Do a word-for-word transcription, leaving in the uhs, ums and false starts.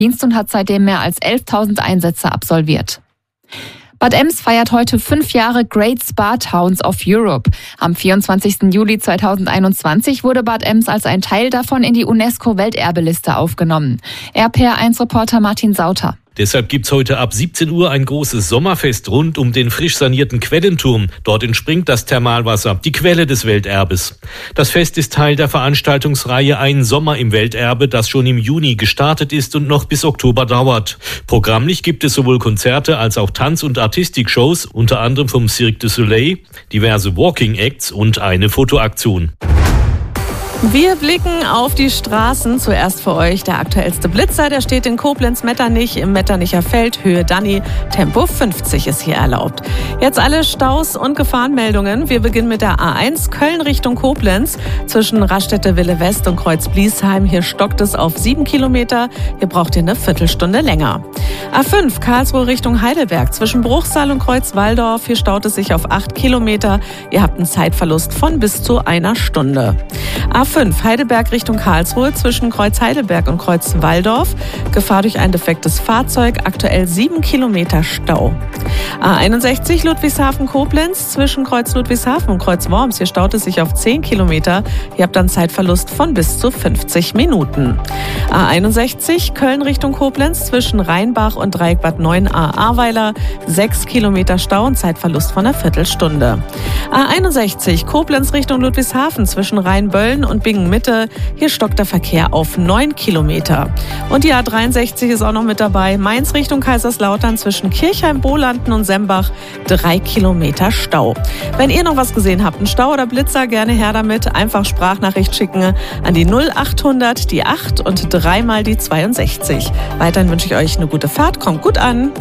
Dienst und hat seitdem mehr als elftausend Einsätze absolviert. Bad Ems feiert heute fünf Jahre Great Spa Towns of Europe. Am vierundzwanzigsten Juli zweitausendeinundzwanzig wurde Bad Ems als ein Teil davon in die UNESCO-Welterbeliste aufgenommen. R P R eins Reporter Martin Sauter. Deshalb gibt's heute ab siebzehn Uhr ein großes Sommerfest rund um den frisch sanierten Quellenturm. Dort entspringt das Thermalwasser, die Quelle des Welterbes. Das Fest ist Teil der Veranstaltungsreihe Ein Sommer im Welterbe, das schon im Juni gestartet ist und noch bis Oktober dauert. Programmlich gibt es sowohl Konzerte als auch Tanz- und Artistikshows, unter anderem vom Cirque du Soleil, diverse Walking Acts und eine Fotoaktion. Wir blicken auf die Straßen. Zuerst für euch der aktuellste Blitzer. Der steht in Koblenz-Metternich im Metternicher Feld, Höhe Danny. Tempo fünfzig ist hier erlaubt. Jetzt alle Staus und Gefahrenmeldungen. Wir beginnen mit der A eins Köln Richtung Koblenz. Zwischen Raststätte-Wille West und Kreuz-Bliesheim. Hier stockt es auf sieben Kilometer. Hier braucht ihr eine Viertelstunde länger. A fünf Karlsruhe Richtung Heidelberg. Zwischen Bruchsal und Kreuz-Walldorf. Hier staut es sich auf acht Kilometer. Ihr habt einen Zeitverlust von bis zu einer Stunde. A fünf Heidelberg Richtung Karlsruhe zwischen Kreuz Heidelberg und Kreuz Walldorf. Gefahr durch ein defektes Fahrzeug, aktuell sieben Kilometer Stau. A einundsechzig Ludwigshafen-Koblenz zwischen Kreuz Ludwigshafen und Kreuz Worms. Hier staut es sich auf zehn Kilometer. Ihr habt dann Zeitverlust von bis zu fünfzig Minuten. A einundsechzig Köln Richtung Koblenz zwischen Rheinbach und Dreieck Bad neun A Ahrweiler. sechs Kilometer Stau und Zeitverlust von einer Viertelstunde. A einundsechzig Koblenz Richtung Ludwigshafen zwischen Rheinböllen und Bingen-Mitte. Hier stockt der Verkehr auf neun Kilometer. Und die A dreiundsechzig ist auch noch mit dabei. Mainz Richtung Kaiserslautern zwischen Kirchheim, Bohlanden und Sembach. Drei Kilometer Stau. Wenn ihr noch was gesehen habt, einen Stau oder Blitzer, gerne her damit. Einfach Sprachnachricht schicken an die null achthundert, die acht und dreimal die zweiundsechzig. Weiterhin wünsche ich euch eine gute Fahrt. Kommt gut an.